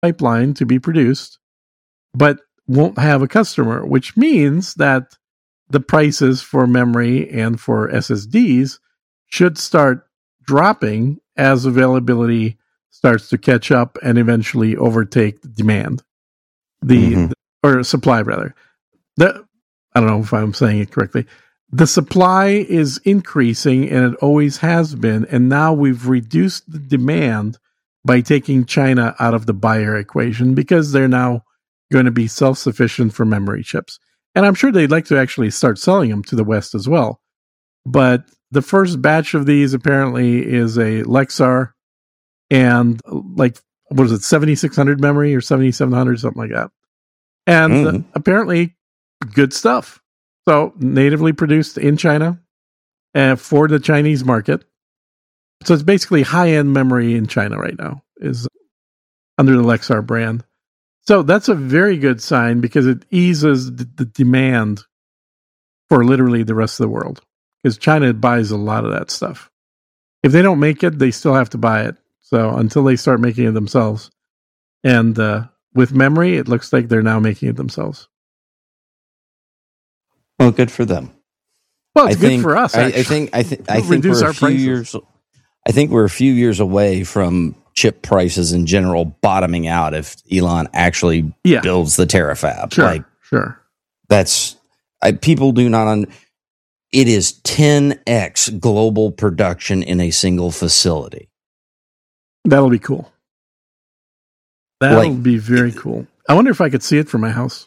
pipeline to be produced, but won't have a customer, which means that the prices for memory and for SSDs should start dropping as availability starts to catch up and eventually overtake the demand, or supply rather. I don't know if I'm saying it correctly. The supply is increasing, and it always has been, and now we've reduced the demand by taking China out of the buyer equation because they're now going to be self-sufficient for memory chips. And I'm sure they'd like to actually start selling them to the West as well. But the first batch of these apparently is a Lexar and what is it, 7600 memory or 7700, something like that. And apparently good stuff. So natively produced in China for the Chinese market. So it's basically high-end memory in China right now is under the Lexar brand. So that's a very good sign because it eases the demand for literally the rest of the world. Because China buys a lot of that stuff. If they don't make it, they still have to buy it. So until they start making it themselves. And with memory, it looks like they're now making it themselves. Well, good for them. Well, it's good for us. I think we're a few years. I think we're a few years away from chip prices in general bottoming out if Elon actually builds the terafab. Sure. That's people do not. It is 10x global production in a single facility. That'll be cool. That'll be very cool. I wonder if I could see it from my house.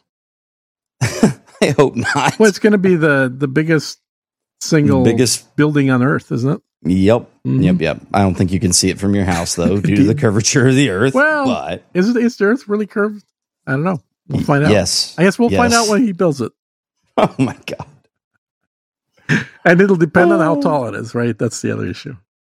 I hope not. Well, it's going to be the biggest building on Earth, isn't it? Yep. Yep. I don't think you can see it from your house, though, due to the curvature of the Earth. Well, but is the Earth really curved? I don't know. We'll find out. Yes. I guess we'll find out when he builds it. Oh, my God. And it'll depend on how tall it is, right? That's the other issue.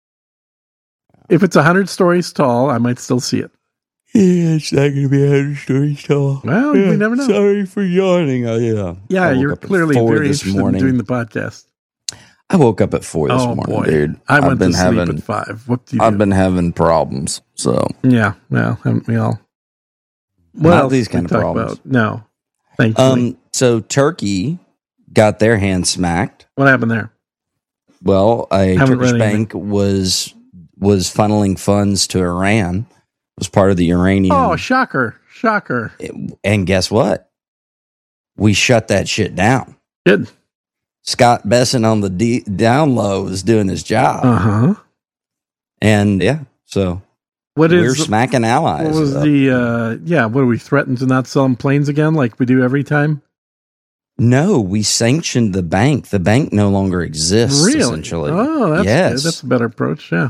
If it's 100 stories tall, I might still see it. Yeah, it's not going to be 100 stories tall. Well, we never know. Sorry for yawning. Yeah, you're clearly very interested in doing the podcast. I woke up at 4 this morning, dude. I went to sleep at 5. What do you do? I've been having problems, so. Yeah, well, haven't we all? Not these kind of problems. No, thankfully. So Turkey got their hand smacked. What happened there? Well, a Turkish bank was funneling funds to Iran. It was part of the Iranian. Oh, shocker. And guess what? We shut that shit down. Good. Scott Besson on the down low is doing his job. And so we're smacking allies. What was what do we threaten to not sell them planes again like we do every time? No, we sanctioned the bank. The bank no longer exists, essentially. Oh, that's good. That's a better approach, yeah.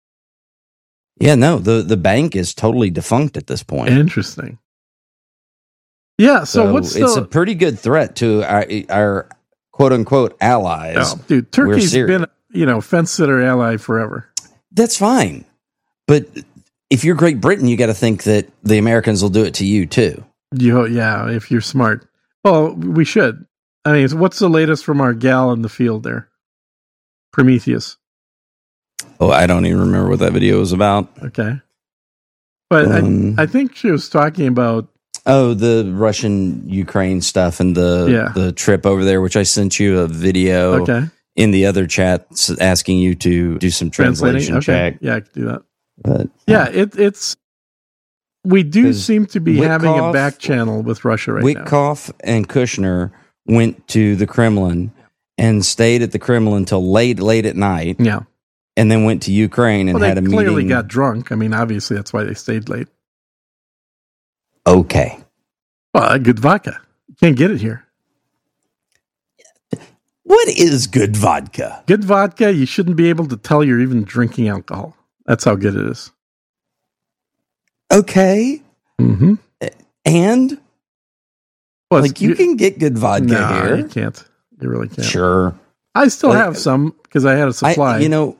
Yeah, no, the bank is totally defunct at this point. Interesting. Yeah, so it's a pretty good threat to our quote unquote allies. Oh, dude, Turkey's been fence sitter ally forever. That's fine, but if you're Great Britain, you got to think that the Americans will do it to you too. If you're smart. Well, we should. I mean, what's the latest from our gal in the field there, Prometheus? Oh, I don't even remember what that video was about. Okay. But I think she was talking about... Oh, the Russian-Ukraine stuff and the trip over there, which I sent you a video in the other chat asking you to do some translation check. Yeah, I could do that. But it's... We do seem to be having a back channel with Russia right now. Witkoff and Kushner went to the Kremlin and stayed at the Kremlin till late at night. Yeah. And then went to Ukraine and had a meeting. They clearly got drunk. I mean, obviously, that's why they stayed late. Okay. Well, good vodka. You can't get it here. What is good vodka? Good vodka, you shouldn't be able to tell you're even drinking alcohol. That's how good it is. Okay. Mm-hmm. And? Well, you can get good vodka here. You can't. You really can't. Sure. I still have some because I had a supply.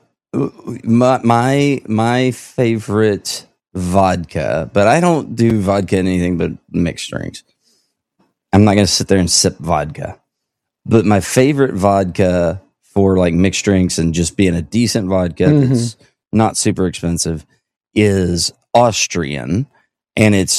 My favorite vodka, but I don't do vodka in anything but mixed drinks. I'm not going to sit there and sip vodka. But my favorite vodka for like mixed drinks and just being a decent vodka that's not super expensive is Austrian, and it's